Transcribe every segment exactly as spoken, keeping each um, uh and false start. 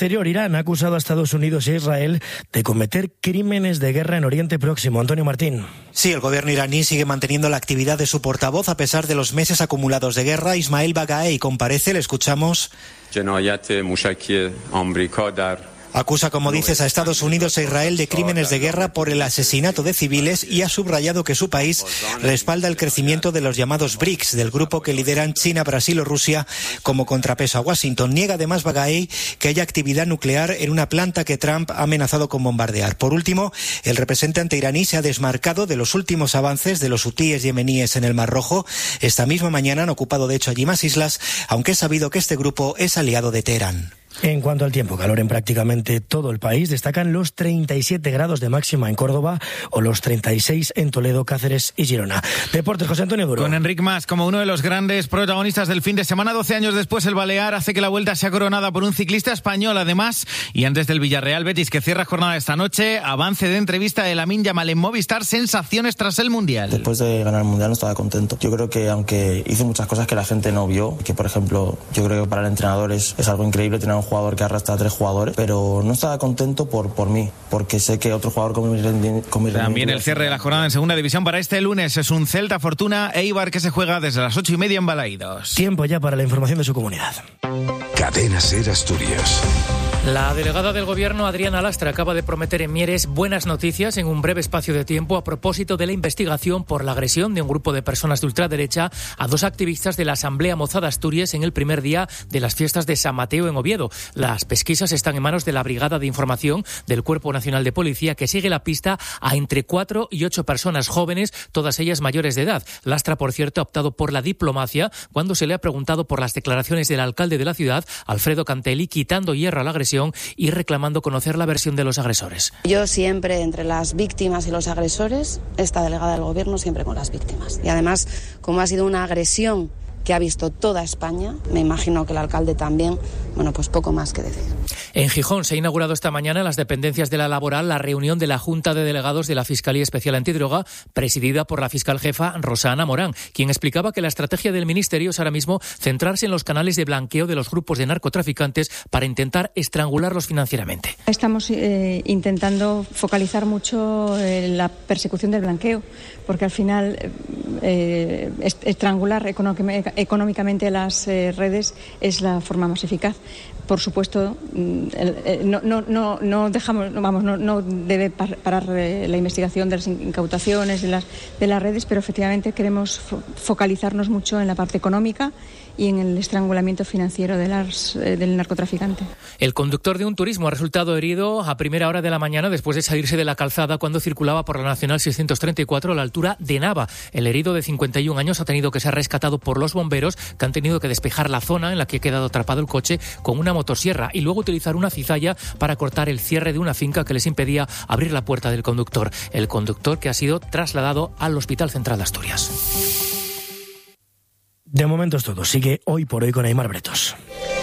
exterior, Irán ha acusado a Estados Unidos e Israel de cometer crímenes de guerra en Oriente Próximo. Antonio Martín. Sí, el gobierno iraní sigue manteniendo la actividad de su portavoz a pesar de los meses acumulados de guerra. Ismail Bagaei comparece, le escuchamos. Acusa, como dices, a Estados Unidos e Israel de crímenes de guerra por el asesinato de civiles y ha subrayado que su país respalda el crecimiento de los llamados BRICS, del grupo que lideran China, Brasil o Rusia como contrapeso a Washington. Niega además Bagaei que haya actividad nuclear en una planta que Trump ha amenazado con bombardear. Por último, el representante iraní se ha desmarcado de los últimos avances de los hutíes yemeníes en el Mar Rojo. Esta misma mañana han ocupado de hecho allí más islas, aunque es sabido que este grupo es aliado de Teherán. En cuanto al tiempo, calor en prácticamente todo el país. Destacan los treinta y siete grados de máxima en Córdoba o los treinta y seis en Toledo, Cáceres y Girona. Deportes, José Antonio Duro. Con Enric Mas como uno de los grandes protagonistas del fin de semana. doce años después, el Balear hace que la vuelta sea coronada por un ciclista español, además. Y antes del Villarreal Betis, que cierra jornada esta noche, avance de entrevista de Lamine Yamal en Movistar, sensaciones tras el Mundial. Después de ganar el Mundial no estaba contento. Yo creo que aunque hice muchas cosas que la gente no vio, que por ejemplo, yo creo que para el entrenador es, es algo increíble tener un jugador que arrastra a tres jugadores, pero no estaba contento por, por mí, porque sé que otro jugador con mi rendimiento... También el cierre de la jornada en segunda división para este lunes es un Celta Fortuna Eibar que se juega desde las ocho y media en Balaídos. Tiempo ya para la información de su comunidad. Cadena SER Asturias. La delegada del Gobierno, Adriana Lastra, acaba de prometer en Mieres buenas noticias en un breve espacio de tiempo a propósito de la investigación por la agresión de un grupo de personas de ultraderecha a dos activistas de la Asamblea Mozada Asturias en el primer día de las fiestas de San Mateo en Oviedo. Las pesquisas están en manos de la Brigada de Información del Cuerpo Nacional de Policía, que sigue la pista a entre cuatro y ocho personas jóvenes, todas ellas mayores de edad. Lastra, por cierto, ha optado por la diplomacia cuando se le ha preguntado por las declaraciones del alcalde de la ciudad, Alfredo Cantelli, quitando hierro a la agresión y reclamando conocer la versión de los agresores. Yo siempre entre las víctimas y los agresores, esta delegada del Gobierno siempre con las víctimas. Y además, como ha sido una agresión que ha visto toda España, me imagino que el alcalde también, bueno, pues poco más que decir. En Gijón se ha inaugurado esta mañana en las dependencias de la Laboral la reunión de la Junta de Delegados de la Fiscalía Especial Antidroga, presidida por la fiscal jefa Rosa Ana Morán, quien explicaba que la estrategia del Ministerio es ahora mismo centrarse en los canales de blanqueo de los grupos de narcotraficantes para intentar estrangularlos financieramente. Estamos eh, intentando focalizar mucho eh, la persecución del blanqueo, porque al final eh, estrangular económicamente económicamente las eh, redes es la forma más eficaz. Por supuesto, eh, no, no, no, no dejamos, no, vamos, no, no debe par, parar eh, la investigación de las incautaciones de las, de las redes, pero efectivamente queremos fo- focalizarnos mucho en la parte económica y en el estrangulamiento financiero de las, eh, del narcotraficante. El conductor de un turismo ha resultado herido a primera hora de la mañana después de salirse de la calzada cuando circulaba por la Nacional seiscientos treinta y cuatro a la altura de Nava. El herido de cincuenta y un años ha tenido que ser rescatado por los bomberos, que han tenido que despejar la zona en la que ha quedado atrapado el coche con una motosierra y luego utilizar una cizalla para cortar el cierre de una finca que les impedía abrir la puerta del conductor. El conductor que ha sido trasladado al Hospital Central de Asturias. De momento es todo. Sigue Hoy por Hoy con Aimar Bretos.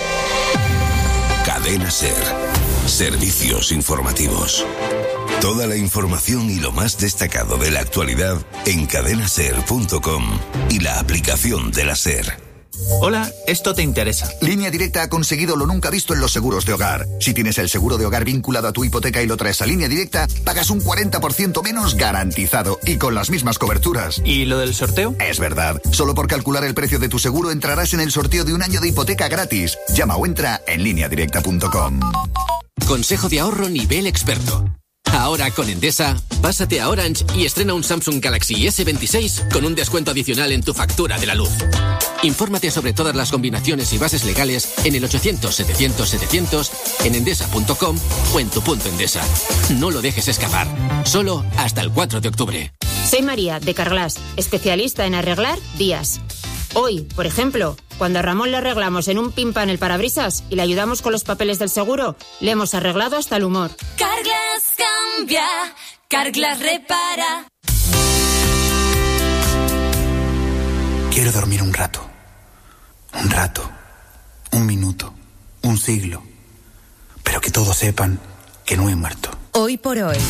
Cadena SER. Servicios informativos. Toda la información y lo más destacado de la actualidad en cadena ser punto com y la aplicación de la SER. Hola, esto te interesa. Línea Directa ha conseguido lo nunca visto en los seguros de hogar. Si tienes el seguro de hogar vinculado a tu hipoteca y lo traes a Línea Directa, pagas un cuarenta por ciento menos garantizado y con las mismas coberturas. ¿Y lo del sorteo? Es verdad. Solo por calcular el precio de tu seguro entrarás en el sorteo de un año de hipoteca gratis. Llama o entra en línea directa punto com. Consejo de ahorro nivel experto. Ahora con Endesa, pásate a Orange y estrena un Samsung Galaxy ese veintiséis con un descuento adicional en tu factura de la luz. Infórmate sobre todas las combinaciones y bases legales en el ochocientos setecientos setecientos, en endesa punto com o en tu punto Endesa. No lo dejes escapar. Solo hasta el cuatro de octubre. Soy María, de Carglass, especialista en arreglar días. Hoy, por ejemplo, cuando a Ramón le arreglamos en un pimpan el parabrisas y le ayudamos con los papeles del seguro, le hemos arreglado hasta el humor. Carglass cambia, Carglass repara. Quiero dormir un rato. Un rato. Un minuto. Un siglo. Pero que todos sepan que no he muerto. Hoy por Hoy.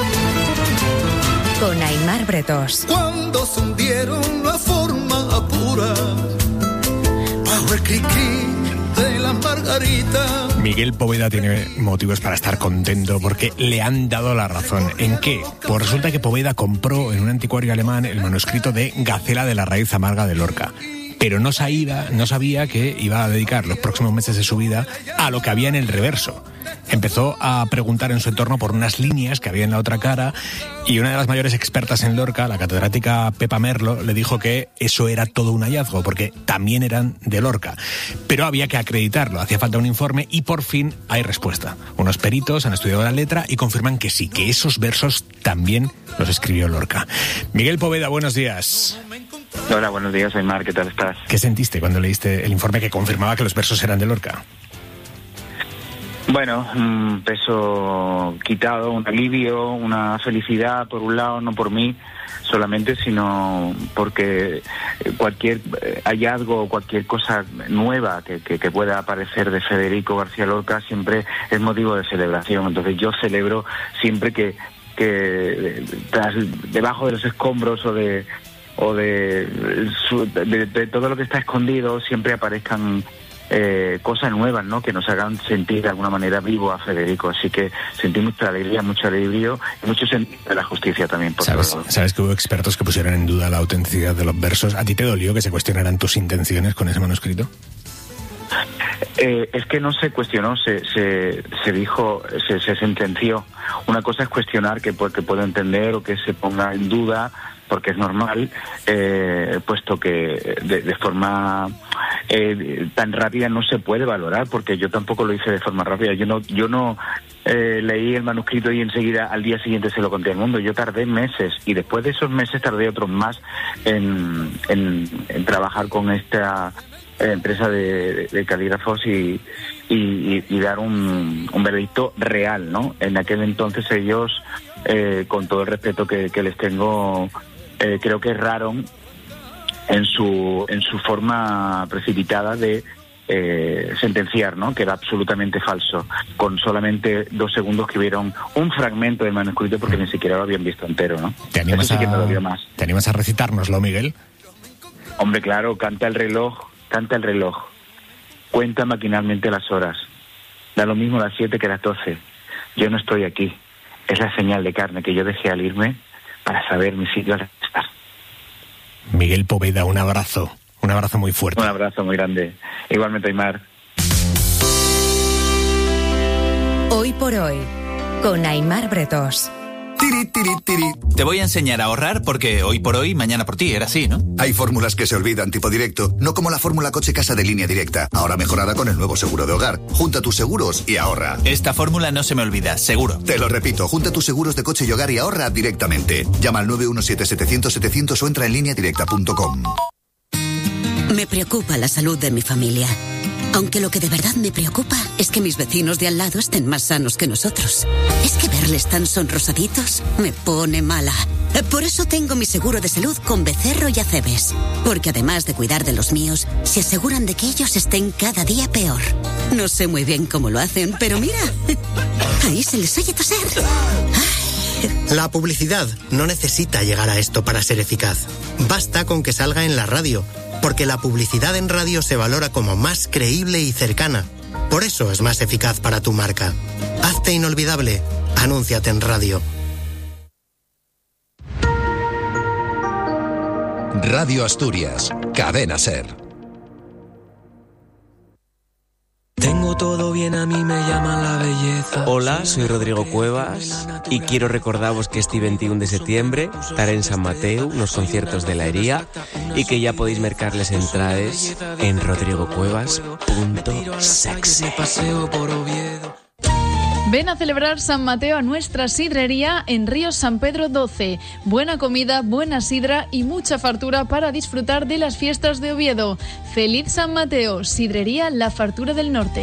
Con Aimar Bretos. Cuando se hundieron la forma pura, bajo el cri-cri de la margarita, Miguel Poveda tiene motivos para estar contento porque le han dado la razón. ¿En qué? Pues resulta que Poveda compró en un anticuario alemán el manuscrito de Gacela de la raíz amarga de Lorca. Pero no sabía, no sabía que iba a dedicar los próximos meses de su vida a lo que había en el reverso. Empezó a preguntar en su entorno por unas líneas que había en la otra cara y una de las mayores expertas en Lorca, la catedrática Pepa Merlo, le dijo que eso era todo un hallazgo porque también eran de Lorca. Pero había que acreditarlo, hacía falta un informe y por fin hay respuesta. Unos peritos han estudiado la letra y confirman que sí, que esos versos también los escribió Lorca. Miguel Poveda, buenos días. Hola, buenos días, soy Mar, ¿qué tal estás? ¿Qué sentiste cuando leíste el informe que confirmaba que los versos eran de Lorca? Bueno, un peso quitado, un alivio, una felicidad, por un lado, no por mí solamente, sino porque cualquier hallazgo, cualquier cosa nueva que, que, que pueda aparecer de Federico García Lorca siempre es motivo de celebración. Entonces yo celebro siempre que, que tras, debajo de los escombros o de o de, de, de todo lo que está escondido siempre aparezcan eh, cosas nuevas, ¿no?, que nos hagan sentir de alguna manera vivo a Federico. Así que sentí mucha alegría, mucho alivio y mucho sentido de la justicia también, por ¿Sabes, todo. ¿Sabes que hubo expertos que pusieron en duda la autenticidad de los versos? ¿A ti te dolió que se cuestionaran tus intenciones con ese manuscrito? Eh, es que no se cuestionó, se se, se dijo, se, se sentenció. Una cosa es cuestionar, que, que puedo entender, o que se ponga en duda, porque es normal, eh, puesto que de, de forma eh, tan rápida no se puede valorar, porque yo tampoco lo hice de forma rápida. Yo no yo no eh, leí el manuscrito y enseguida al día siguiente se lo conté al mundo. Yo tardé meses y después de esos meses tardé otros más en, en, en trabajar con esta empresa de, de calígrafos y, y, y dar un, un veredicto real, ¿no? En aquel entonces ellos, eh, con todo el respeto que, que les tengo, Eh, creo que erraron en su en su forma precipitada de eh, sentenciar, ¿no?, que era absolutamente falso, con solamente dos segundos que vieron un fragmento del manuscrito porque ni siquiera lo habían visto entero, ¿no? ¿Te animas, Eso sí que me a, dolió más. ¿Te animas a recitárnoslo, Miguel? Hombre, claro, canta el reloj, canta el reloj, cuenta maquinalmente las horas, da lo mismo las siete que las doce, yo no estoy aquí, es la señal de carne que yo dejé al irme para saber mi sitio al estar. Miguel Poveda, un abrazo, un abrazo muy fuerte. Un abrazo muy grande. Igualmente, Aymar. Hoy por hoy, con Aymar Bretos. Tiri, tiri, tiri. Te voy a enseñar a ahorrar porque hoy por hoy, mañana por ti, era así, ¿no? Hay fórmulas que se olvidan, tipo directo, no como la fórmula coche-casa de Línea Directa, ahora mejorada con el nuevo seguro de hogar. Junta tus seguros y ahorra. Esta fórmula no se me olvida, seguro. Te lo repito, junta tus seguros de coche y hogar y ahorra directamente. Llama al nueve uno siete, setecientos, setecientos o entra en línea directa punto com. Me preocupa la salud de mi familia. Aunque lo que de verdad me preocupa es que mis vecinos de al lado estén más sanos que nosotros. Es que verles tan sonrosaditos me pone mala. Por eso tengo mi seguro de salud con Becerro y Acebes. Porque además de cuidar de los míos, se aseguran de que ellos estén cada día peor. No sé muy bien cómo lo hacen, pero mira, ahí se les oye toser. La publicidad no necesita llegar a esto para ser eficaz. Basta con que salga en la radio, porque la publicidad en radio se valora como más creíble y cercana. Por eso es más eficaz para tu marca. Hazte inolvidable. Anúnciate en radio. Radio Asturias, Cadena SER. Tengo todo bien, a mí me llaman la belleza. Hola, soy Rodrigo Cuevas y quiero recordaros que este veintiuno de septiembre estaré en San Mateo, unos conciertos de la Hería, y que ya podéis mercarles entradas en rodrigo cuevas punto sexy. Ven a celebrar San Mateo a nuestra sidrería en Río San Pedro doce. Buena comida, buena sidra y mucha fartura para disfrutar de las fiestas de Oviedo. ¡Feliz San Mateo! Sidrería La Fartura del Norte.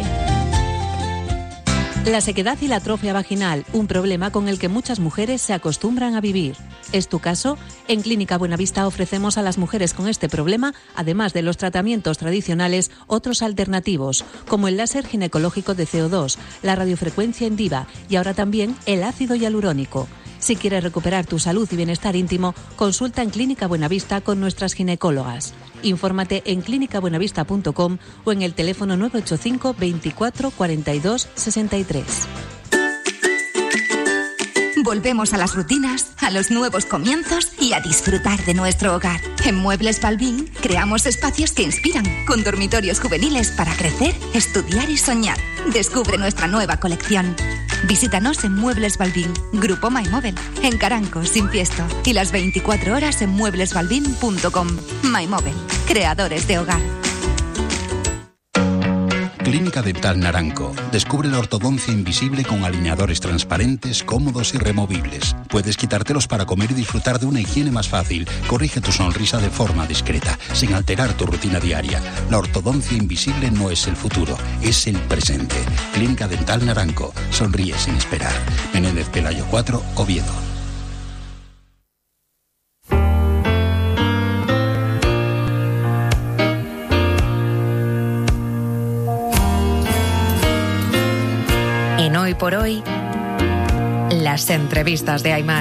La sequedad y la atrofia vaginal, un problema con el que muchas mujeres se acostumbran a vivir. ¿Es tu caso? En Clínica Buenavista ofrecemos a las mujeres con este problema, además de los tratamientos tradicionales, otros alternativos, como el láser ginecológico de C O dos, la radiofrecuencia en diva y ahora también el ácido hialurónico. Si quieres recuperar tu salud y bienestar íntimo, consulta en Clínica Buenavista con nuestras ginecólogas. Infórmate en clínica buenavista punto com o en el teléfono nueve ocho cinco veinticuatro cuarenta y dos sesenta y tres. Volvemos a las rutinas, a los nuevos comienzos y a disfrutar de nuestro hogar. En Muebles Balbín creamos espacios que inspiran, con dormitorios juveniles para crecer, estudiar y soñar. Descubre nuestra nueva colección. Visítanos en Muebles Balbín, Grupo MyMóvil, en Caranco, Sin Fiesto, y las veinticuatro horas en muebles balbín punto com. MyMóvil, creadores de hogar. Clínica Dental Naranco. Descubre la ortodoncia invisible con alineadores transparentes, cómodos y removibles. Puedes quitártelos para comer y disfrutar de una higiene más fácil. Corrige tu sonrisa de forma discreta, sin alterar tu rutina diaria. La ortodoncia invisible no es el futuro, es el presente. Clínica Dental Naranco. Sonríe sin esperar. Menéndez Pelayo cuatro, Oviedo. Hoy por hoy, las entrevistas de Aimar.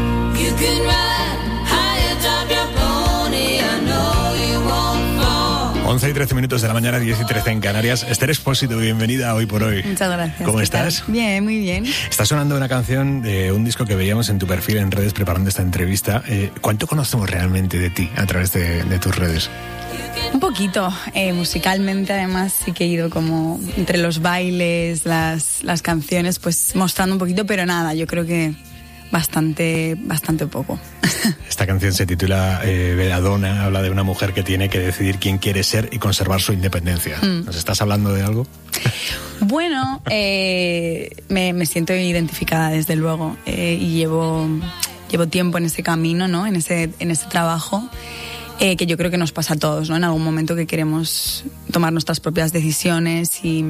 once y trece minutos de la mañana, diez y trece en Canarias. Esther Expósito, bienvenida a Hoy por Hoy. Muchas gracias. ¿Cómo estás? Tal? Bien, muy bien. Está sonando una canción de un disco que veíamos en tu perfil en redes preparando esta entrevista. Eh, ¿Cuánto conocemos realmente de ti a través de, de tus redes? Un poquito, eh, musicalmente además sí que he ido como entre los bailes, las, las canciones, pues mostrando un poquito, pero nada, yo creo que bastante, bastante poco. Esta canción se titula eh, Belladonna, habla de una mujer que tiene que decidir quién quiere ser y conservar su independencia. Mm. ¿Nos estás hablando de algo? Bueno, eh, me, me siento identificada desde luego eh, y llevo, llevo tiempo en ese camino, ¿no? En ese, en ese trabajo. Eh, que yo creo que nos pasa a todos, ¿no? En algún momento que queremos tomar nuestras propias decisiones y,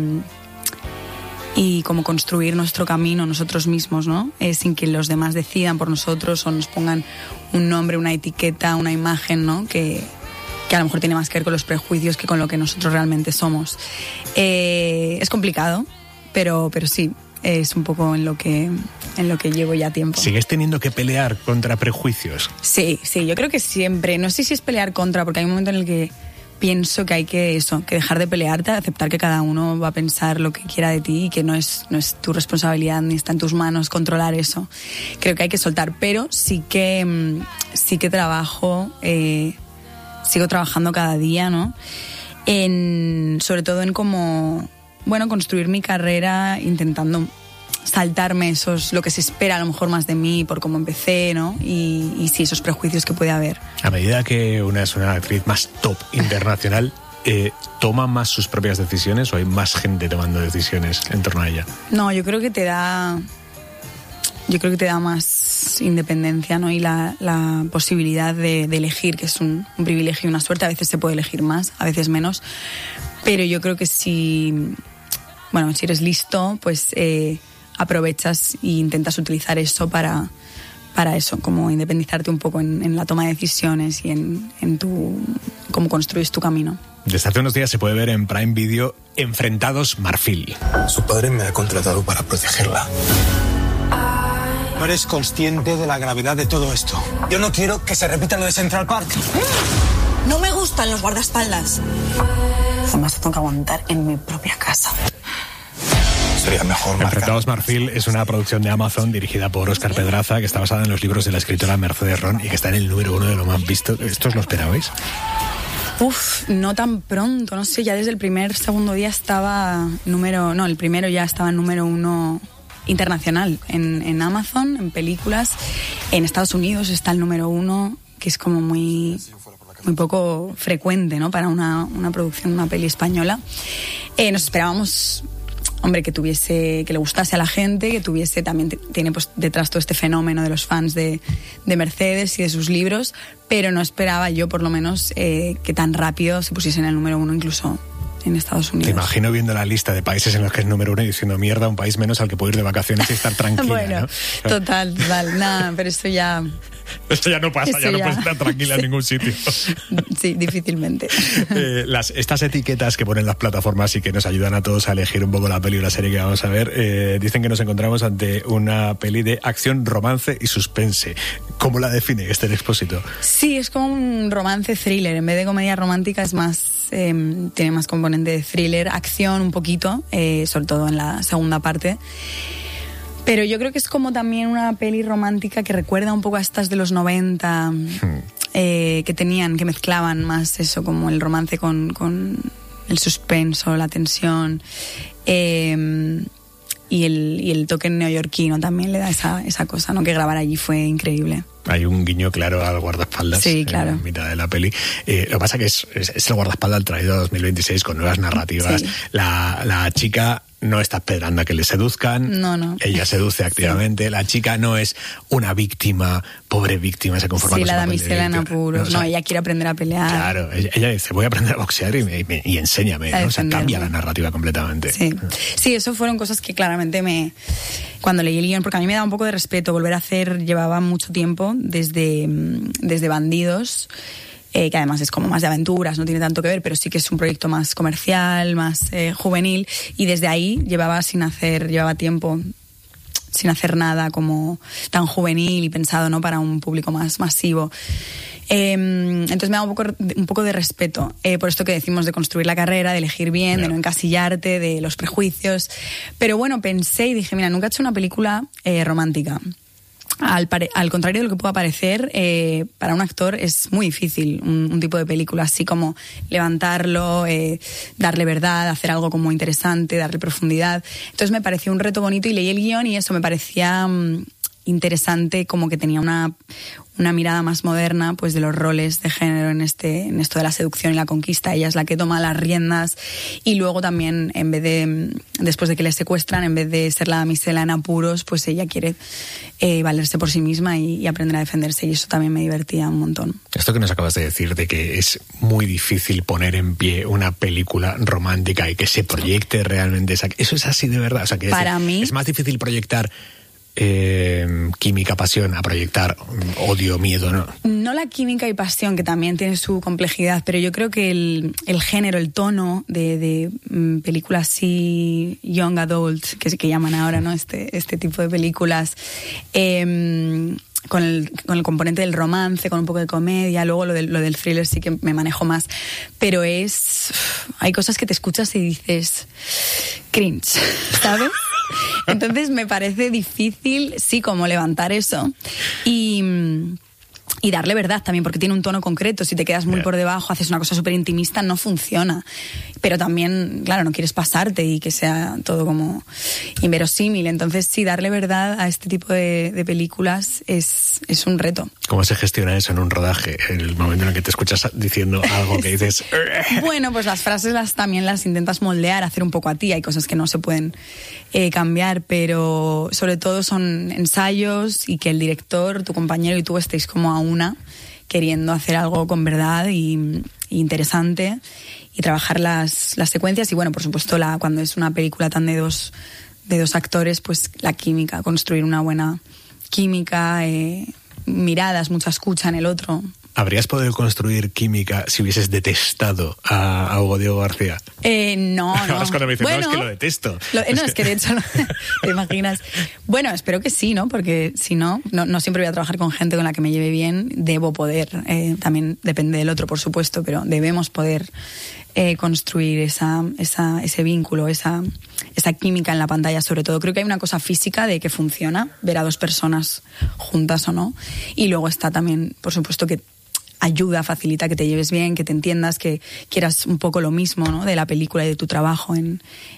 y como construir nuestro camino nosotros mismos, ¿no? Eh, sin que los demás decidan por nosotros o nos pongan un nombre, una etiqueta, una imagen, ¿no? Que, que a lo mejor tiene más que ver con los prejuicios que con lo que nosotros realmente somos. Eh, es complicado, pero, pero sí, es un poco en lo que en lo que llevo ya tiempo. ¿Sigues teniendo que pelear contra prejuicios? Sí, sí, yo creo que siempre. No sé si es pelear contra, porque hay un momento en el que pienso que hay que eso, que dejar de pelearte, aceptar que cada uno va a pensar lo que quiera de ti y que no es, no es tu responsabilidad ni está en tus manos controlar eso. Creo que hay que soltar, pero sí que, sí que trabajo, eh, sigo trabajando cada día, ¿no? En, sobre todo en cómo, bueno, construir mi carrera intentando saltarme esos, lo que se espera a lo mejor más de mí por cómo empecé, ¿no? Y, y sí, esos prejuicios que puede haber. A medida que una es una actriz más top internacional, eh, ¿toma más sus propias decisiones o hay más gente tomando decisiones en torno a ella? No, yo creo que te da... Yo creo que te da más independencia, ¿no? Y la, la posibilidad de, de elegir, que es un, un privilegio y una suerte. A veces se puede elegir más, a veces menos. Pero yo creo que si... Bueno, si eres listo, pues... Eh, aprovechas e intentas utilizar eso para, para eso, como independizarte un poco en, en la toma de decisiones y en, en tu, cómo construyes tu camino. Desde hace unos días se puede ver en Prime Video Enfrentados Marfil. Su padre me ha contratado para protegerla. No eres consciente de la gravedad de todo esto. Yo no quiero que se repita lo de Central Park. No me gustan los guardaespaldas. Además tengo que aguantar en mi propia casa. Sería mejor Enfrentados Marfil es una producción de Amazon dirigida por Óscar Pedraza, que está basada en los libros de la escritora Mercedes Ron y que está en el número uno de lo más visto. ¿Esto os lo esperabais? Uf, no tan pronto, no sé, ya desde el primer, segundo día estaba número, no, el primero ya estaba en número uno internacional en, en Amazon, en películas. En Estados Unidos está el número uno, que es como muy, muy poco frecuente, ¿no? Para una, una producción, una peli española. Eh, nos esperábamos... Hombre, que tuviese, que le gustase a la gente, que tuviese, también t- tiene pues detrás todo este fenómeno de los fans de, de Mercedes y de sus libros, pero no esperaba yo, por lo menos, eh, que tan rápido se pusiese en el número uno, incluso en Estados Unidos. Te imagino viendo la lista de países en los que es número uno y diciendo, mierda, un país menos al que puedo ir de vacaciones y estar tranquila, bueno, ¿no? total, total, nada, pero esto ya... Eso ya no pasa, Eso ya no ya. puedes estar tranquila Sí. en ningún sitio. Sí, difícilmente. Eh, las, estas etiquetas que ponen las plataformas y que nos ayudan a todos a elegir un poco la peli o la serie que vamos a ver, eh, dicen que nos encontramos ante una peli de acción, romance y suspense. ¿Cómo la define Esther Expósito? Sí, es como un romance thriller. En vez de comedia romántica es más, eh, tiene más componente de thriller, acción un poquito, eh, sobre todo en la segunda parte. Pero yo creo que es como también una peli romántica que recuerda un poco a estas de los noventa, eh, que tenían, que mezclaban más eso, como el romance con, con el suspenso, la tensión. Eh, y, el, y el toque neoyorquino también le da esa, esa cosa, ¿no? Que grabar allí fue increíble. Hay un guiño claro al guardaespaldas, sí, claro, en mitad de la peli. Eh, lo que pasa que es, es, es el guardaespaldas traído a dos mil veintiséis con nuevas narrativas. Sí. La, la chica no está esperando a que le seduzcan. No, no. Ella seduce activamente. Sí. La chica no es una víctima, pobre víctima, se conforma sí, con su papel de Sí, la damisela en apuros. No, o sea, no, ella quiere aprender a pelear. Claro, ella, ella dice, voy a aprender a boxear y, y, y enséñame, ¿no? O sea, cambia la narrativa completamente. Sí. sí, eso fueron cosas que claramente me... Cuando leí el guión, porque a mí me da un poco de respeto volver a hacer, llevaba mucho tiempo, desde, desde Bandidos, eh, que además es como más de aventuras, no tiene tanto que ver, pero sí que es un proyecto más comercial, más eh, juvenil, y desde ahí llevaba sin hacer, llevaba tiempo sin hacer nada como tan juvenil y pensado, ¿no?, para un público más masivo. Eh, entonces me da un poco, un poco de respeto eh, por esto que decimos de construir la carrera, de elegir bien, yeah. de no encasillarte, de los prejuicios. Pero bueno, pensé y dije, mira, nunca he hecho una película eh, romántica. Al, pare- al contrario de lo que pueda parecer, eh, para un actor es muy difícil un, un tipo de película así como levantarlo, eh, darle verdad, hacer algo como interesante, darle profundidad. Entonces me pareció un reto bonito y leí el guión y eso me parecía um, interesante, como que tenía una, una mirada más moderna pues de los roles de género en, este, en esto de la seducción y la conquista. Ella es la que toma las riendas y luego también, en vez de, después de que le secuestran, en vez de ser la damisela en apuros, pues ella quiere eh, valerse por sí misma y, y aprender a defenderse, y eso también me divertía un montón. Esto que nos acabas de decir de que es muy difícil poner en pie una película romántica y que se proyecte realmente esa, eso es así de verdad. O sea, que para es, mí es más difícil proyectar Eh, química, pasión, a proyectar odio, miedo, ¿no? No la química y pasión, que también tiene su complejidad, pero yo creo que el, el género, el tono de, de um, películas así young adult, que es que llaman ahora, ¿no? Este, este tipo de películas, eh, con el, con el componente del romance, con un poco de comedia, luego lo del, lo del thriller sí que me manejo más, pero es... hay cosas que te escuchas y dices cringe, ¿sabes? Entonces me parece difícil, sí, como levantar eso y, y darle verdad también, porque tiene un tono concreto. Si te quedas muy yeah. por debajo, haces una cosa súper intimista, no funciona. Pero también, claro, no quieres pasarte y que sea todo como inverosímil. Entonces, sí, darle verdad a este tipo de, de películas es, es un reto. ¿Cómo se gestiona eso en un rodaje? En el momento en el que te escuchas diciendo algo que dices... Bueno, pues las frases las también las intentas moldear, hacer un poco a ti. Hay cosas que no se pueden eh, cambiar, pero sobre todo son ensayos y que el director, tu compañero y tú estéis como a una, queriendo hacer algo con verdad y, y interesante, y trabajar las, las secuencias. Y bueno, por supuesto, la, cuando es una película tan de dos, de dos actores, pues la química, construir una buena química, eh, miradas, mucha escucha en el otro. ¿Habrías podido construir química si hubieses detestado a, a Hugo Diego García? Eh, no, no. Es cuando me dicen, bueno, no, es que lo detesto. Lo, es no, que... es que de hecho, te imaginas. Bueno, espero que sí, ¿no? Porque si no, no, no siempre voy a trabajar con gente con la que me lleve bien. Debo poder, eh, también depende del otro, por supuesto, pero debemos poder eh, construir esa, esa, ese vínculo, esa, esa química en la pantalla, sobre todo. Creo que hay una cosa física de que funciona, ver a dos personas juntas o no. Y luego está también, por supuesto, que ayuda, facilita que te lleves bien, que te entiendas, que quieras un poco lo mismo, ¿no?, de la película y de tu trabajo en,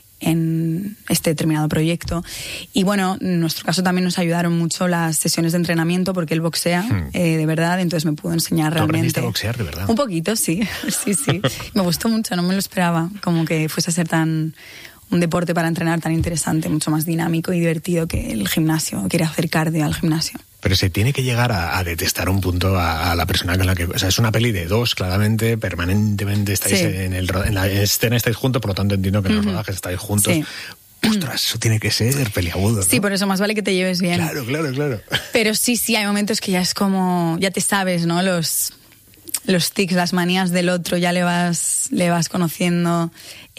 en este determinado proyecto. Y bueno, en nuestro caso también nos ayudaron mucho las sesiones de entrenamiento, porque él boxea hmm. eh, de verdad, entonces me pudo enseñar realmente. ¿Aprendiste a boxear de verdad? Un poquito, sí, sí, sí. Me gustó mucho, no me lo esperaba, como que fuese a ser tan... un deporte para entrenar tan interesante, mucho más dinámico y divertido que el gimnasio. Quiere hacer cardio al gimnasio. Pero se tiene que llegar a, a detestar un punto a, a la persona con la que... O sea, es una peli de dos, claramente, permanentemente estáis sí. en, el, en la escena, estáis juntos, por lo tanto entiendo que en los uh-huh. rodajes estáis juntos. Sí. Ostras, eso tiene que ser peliagudo, ¿no? Sí, por eso más vale que te lleves bien. Claro, claro, claro. Pero sí, sí, hay momentos que ya es como, ya te sabes, ¿no? Los, los tics, las manías del otro, ya le vas, le vas conociendo.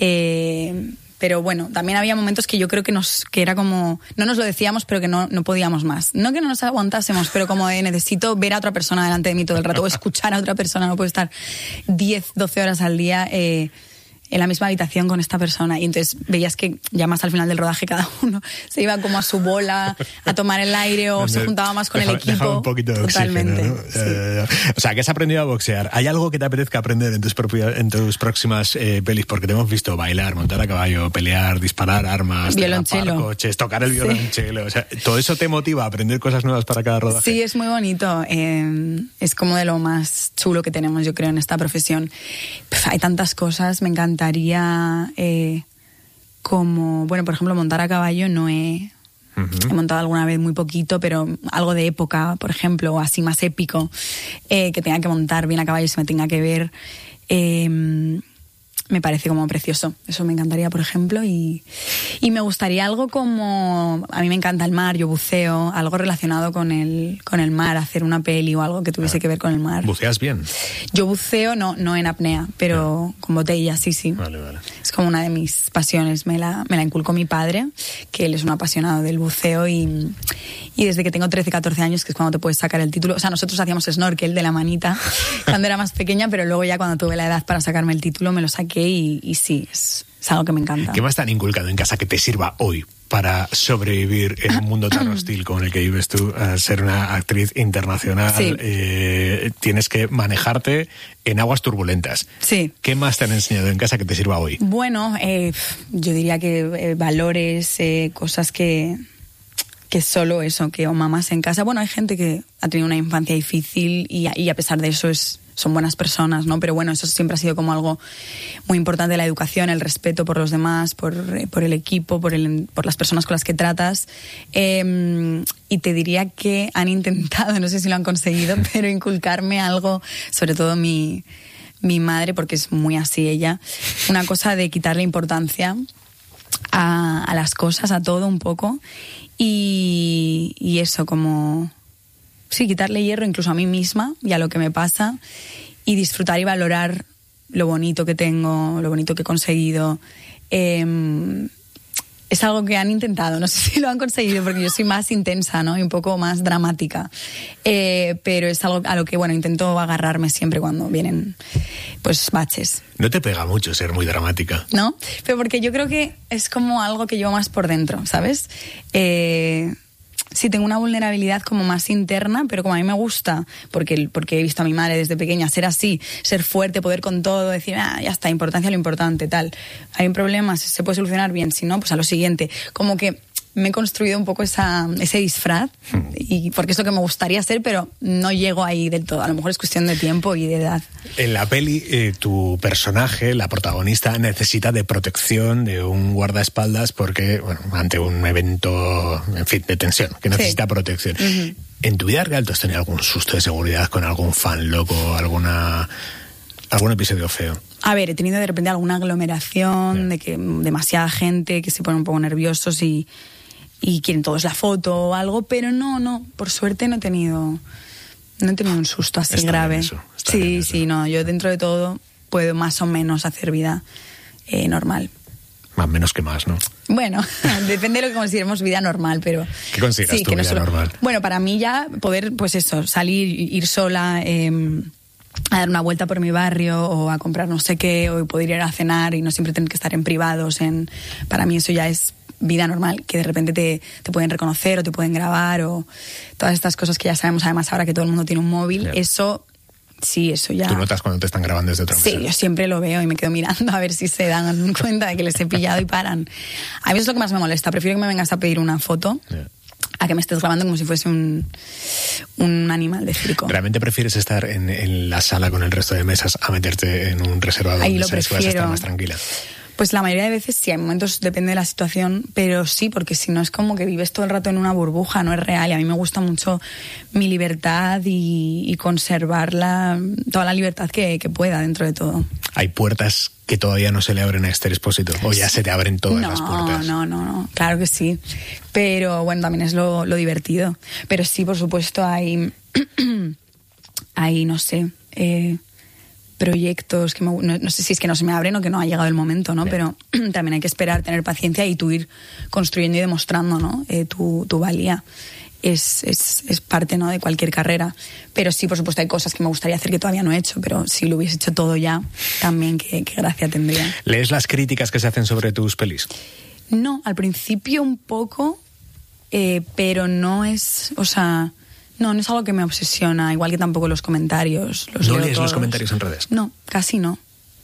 Eh, pero bueno, también había momentos que yo creo que nos, que era como, no nos lo decíamos, pero que no, no podíamos más. No que no nos aguantásemos, pero como de necesito ver a otra persona delante de mí todo el rato, o escuchar a otra persona, no puedo estar diez, doce horas al día, eh, en la misma habitación con esta persona, y entonces veías que ya más al final del rodaje cada uno se iba como a su bola a tomar el aire o se juntaba más con dejaba, el equipo. Dejaba un poquito de Totalmente, oxígeno, ¿no? sí. eh, o sea, que has aprendido a boxear. ¿Hay algo que te apetezca aprender en tus, propias, en tus próximas eh, pelis? Porque te hemos visto bailar, montar a caballo, pelear, disparar armas, violonchelo, derrapar coches, tocar el violonchelo. Sí. O sea, ¿todo eso te motiva a aprender cosas nuevas para cada rodaje? Sí, es muy bonito. Eh, es como de lo más chulo que tenemos, yo creo, en esta profesión. Pff, hay tantas cosas, me encantaría... Eh, como, bueno, por ejemplo, montar a caballo no he... Uh-huh. He montado alguna vez muy poquito, pero algo de época, por ejemplo, o así más épico, eh, que tenga que montar bien a caballo y se me tenga que ver... Eh, me parece como precioso. Eso me encantaría, por ejemplo, y, y me gustaría algo como... A mí me encanta el mar, yo buceo, algo relacionado con el, con el mar, hacer una peli o algo que tuviese ah, que ver con el mar. ¿Buceas bien? Yo buceo, no, no en apnea, pero ah. con botella, sí, sí. Vale, vale. Es como una de mis pasiones. Me la, me la inculcó mi padre, que él es un apasionado del buceo, y, y desde que tengo trece, catorce años, que es cuando te puedes sacar el título. O sea, nosotros hacíamos snorkel de la manita cuando era más pequeña, pero luego ya cuando tuve la edad para sacarme el título me lo saqué. Y, y sí, es, es algo que me encanta. ¿Qué más te han inculcado en casa que te sirva hoy para sobrevivir en un mundo tan hostil como el que vives tú? Al ser una actriz internacional, sí. eh, tienes que manejarte en aguas turbulentas. Sí. ¿Qué más te han enseñado en casa que te sirva hoy? Bueno, eh, yo diría que eh, valores, eh, cosas que... que solo eso, que o mamás en casa. Bueno, hay gente que ha tenido una infancia difícil y, y a pesar de eso es, son buenas personas, ¿no? Pero bueno, eso siempre ha sido como algo muy importante, la educación, el respeto por los demás, por, por el equipo, por, el, por las personas con las que tratas. Eh, y te diría que han intentado, no sé si lo han conseguido, pero inculcarme algo, sobre todo mi, mi madre, porque es muy así ella, una cosa de quitarle importancia a, a las cosas, a todo un poco. Y, y eso, como... Sí, quitarle hierro incluso a mí misma y a lo que me pasa, y disfrutar y valorar lo bonito que tengo, lo bonito que he conseguido. Eh, es algo que han intentado, no sé si lo han conseguido porque yo soy más intensa, ¿no? Y un poco más dramática. Eh, pero es algo a lo que, bueno, intento agarrarme siempre cuando vienen, pues, baches. No te pega mucho ser muy dramática. ¿No? Pero porque yo creo que es como algo que llevo más por dentro, ¿sabes? Eh... Sí, tengo una vulnerabilidad como más interna, pero como a mí me gusta, porque, porque he visto a mi madre desde pequeña ser así, ser fuerte, poder con todo, decir, ah, ya está, importancia a lo importante, tal. Hay un problema, se puede solucionar bien, si no, pues a lo siguiente. Como que me he construido un poco esa, ese disfraz, y porque es lo que me gustaría ser, pero no llego ahí del todo. A lo mejor es cuestión de tiempo y de edad. En la peli, eh, tu personaje, la protagonista, necesita de protección de un guardaespaldas porque, bueno, ante un evento, en fin, de tensión, que necesita sí. protección. Uh-huh. ¿En tu vida real tú has tenido algún susto de seguridad con algún fan loco, alguna algún episodio feo? A ver, he tenido de repente alguna aglomeración, yeah. de que demasiada gente que se pone un poco nerviosos y... y quieren todos la foto o algo, pero no, no, por suerte no he tenido no he tenido un susto así está grave. Eso, sí, sí, no, yo dentro de todo puedo más o menos hacer vida eh, normal. Más menos que más, ¿no? Bueno, depende de lo que consideremos vida normal, pero... ¿Qué consideras sí, tu que no vida solo... normal? Bueno, para mí ya poder, pues eso, salir, ir sola... Eh, a dar una vuelta por mi barrio o a comprar no sé qué, o poder ir a cenar y no siempre tener que estar en privados. En... Para mí eso ya es vida normal, que de repente te, te pueden reconocer o te pueden grabar o todas estas cosas que ya sabemos además ahora que todo el mundo tiene un móvil. Yeah. Eso, sí, eso ya... ¿Tú notas cuando te están grabando desde otra mesa? Sí, yo siempre lo veo y me quedo mirando a ver si se dan cuenta de que les he pillado y paran. A mí eso es lo que más me molesta. Prefiero que me vengas a pedir una foto... Yeah. a que me estés grabando como si fuese un, un animal de circo. ¿Realmente prefieres estar en, en la sala con el resto de mesas a meterte en un reservado ahí donde lo sabes prefiero. que vas a estar más tranquila? Pues la mayoría de veces sí, hay momentos, depende de la situación, pero sí, porque si no es como que vives todo el rato en una burbuja, no es real, y a mí me gusta mucho mi libertad y, y conservar la, toda la libertad que, que pueda dentro de todo. hay puertas que todavía no se le abren a Esther Expósito, o ya se te abren todas no, las puertas. No, no, no, claro que sí. Pero bueno, también es lo, lo divertido. Pero sí, por supuesto, hay, hay no sé, eh, proyectos que me, no, no sé si es que no se me abren o que no ha llegado el momento, ¿no? Bien. Pero también hay que esperar, tener paciencia y tú ir construyendo y demostrando, ¿no? Eh, tu, tu valía. Es, es, es parte, ¿no?, de cualquier carrera. Pero sí, por supuesto, hay cosas que me gustaría hacer que todavía no he hecho, pero si lo hubiese hecho todo ya, también qué, qué gracia tendría. ¿Lees las críticas que se hacen sobre tus pelis? No, al principio un poco, eh, pero no es, o sea, no, no es algo que me obsesiona, igual que tampoco los comentarios. Los ¿No leo lees todos. los comentarios en redes? No, casi no.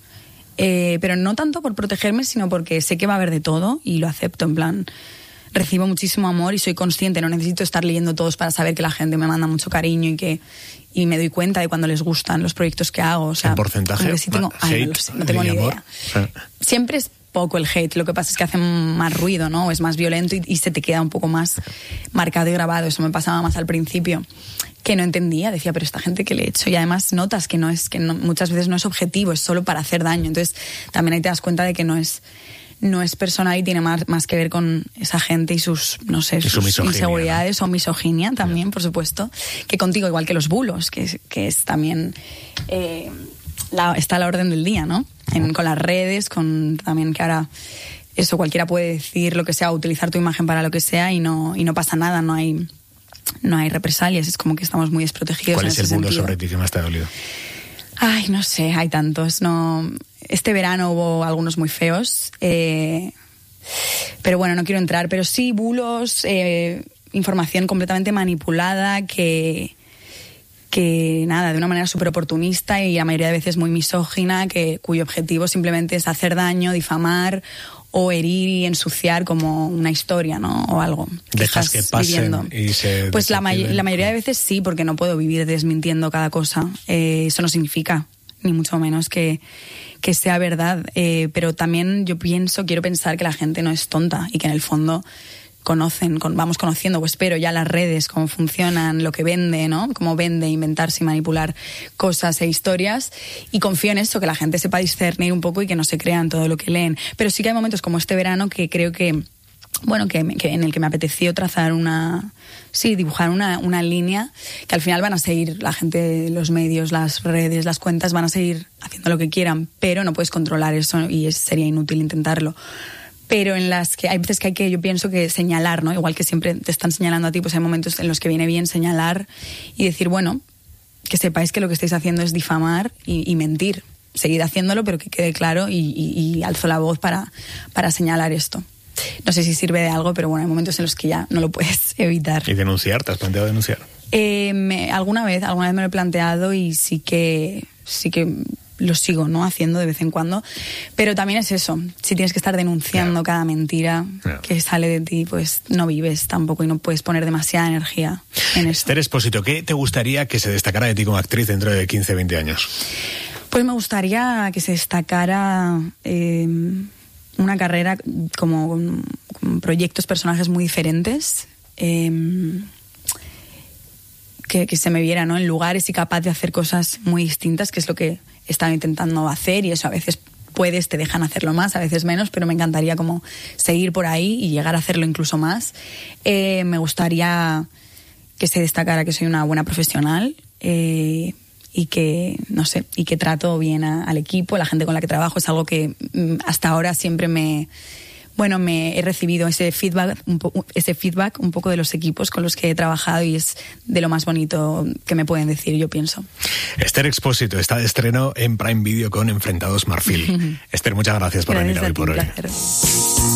Eh, pero no tanto por protegerme, sino porque sé que va a haber de todo y lo acepto, en plan... Recibo muchísimo amor y soy consciente, no necesito estar leyendo todos para saber que la gente me manda mucho cariño y que y me doy cuenta de cuando les gustan los proyectos que hago. O sea, ¿en porcentaje? Sí tengo, ay, hate, no, lo sé, no tengo ni amor. idea. O sea, siempre es poco el hate, lo que pasa es que hace más ruido, ¿no? O es más violento y, y se te queda un poco más marcado y grabado. Eso me pasaba más al principio, que no entendía, decía, pero esta gente que le he hecho, y además notas que no es, que no, muchas veces no es objetivo, es solo para hacer daño. Entonces también ahí te das cuenta de que no es no es personal y tiene más, más que ver con esa gente y sus, no sé, y sus su misoginia, inseguridades, ¿no? O misoginia también, por supuesto, que contigo, igual que los bulos, que es, que es también eh, la, está a la orden del día, ¿no? En, con las redes, con también que ahora eso cualquiera puede decir lo que sea, utilizar tu imagen para lo que sea y no, y no pasa nada, no hay, no hay represalias, es como que estamos muy desprotegidos. ¿Cuál en es el ese bulo sentido. sobre ti que más te ha dolido? Ay, no sé, hay tantos. No, este verano hubo algunos muy feos, eh, pero bueno, no quiero entrar. Pero sí, bulos, eh, información completamente manipulada, que, que nada, de una manera súper oportunista y la mayoría de veces muy misógina, que, cuyo objetivo simplemente es hacer daño, difamar o herir y ensuciar como una historia, ¿no? O algo. Que Dejas que pasen viviendo. y se... Pues la, may- la mayoría de veces sí, porque no puedo vivir desmintiendo cada cosa. Eh, eso no significa, ni mucho menos, que, que sea verdad. Eh, pero también yo pienso, quiero pensar que la gente no es tonta y que en el fondo conocen, con, vamos conociendo, pues espero ya las redes, cómo funcionan, lo que vende, ¿no? Cómo vende, inventarse y manipular cosas e historias. Y confío en eso, que la gente sepa discernir un poco y que no se crean todo lo que leen. Pero sí que hay momentos como este verano que creo que, bueno, que, que en el que me apeteció trazar una, sí, dibujar una, una línea que al final van a seguir la gente, los medios, las redes, las cuentas, van a seguir haciendo lo que quieran, pero no puedes controlar eso y es, sería inútil intentarlo. Pero en las que hay veces que hay que, yo pienso que señalar, ¿no? Igual que siempre te están señalando a ti, pues hay momentos en los que viene bien señalar y decir, bueno, que sepáis que lo que estáis haciendo es difamar y, y mentir. Seguid haciéndolo, pero que quede claro y, y, y alzo la voz para, para señalar esto. No sé si sirve de algo, pero bueno, hay momentos en los que ya no lo puedes evitar. ¿Y denunciar? ¿Te has planteado denunciar? Eh, me, alguna vez, alguna vez me lo he planteado y sí que, sí que lo sigo, ¿no? Haciendo de vez en cuando. Pero también es eso, si tienes que estar denunciando yeah. cada mentira yeah. que sale de ti, pues no vives tampoco y no puedes poner demasiada energía en eso. Esther Expósito, ¿qué te gustaría que se destacara de ti como actriz dentro de quince, veinte años? Pues me gustaría que se destacara eh, una carrera como con, con proyectos, personajes muy diferentes, eh, que, que se me viera, ¿no? En lugares y capaz de hacer cosas muy distintas, que es lo que he estado intentando hacer, y eso a veces puedes, te dejan hacerlo más, a veces menos, pero me encantaría como seguir por ahí y llegar a hacerlo incluso más. Eh, me gustaría que se destacara que soy una buena profesional, eh, y que, no sé, y que trato bien a, al equipo, la gente con la que trabajo. Es algo que mm, hasta ahora siempre me... Bueno, me he recibido ese feedback, un po- ese feedback un poco de los equipos con los que he trabajado y es de lo más bonito que me pueden decir, yo pienso. Esther Expósito está de estreno en Prime Video con Enfrentados Marfil. Esther, muchas gracias por Gracias venir hoy por hoy. Placer.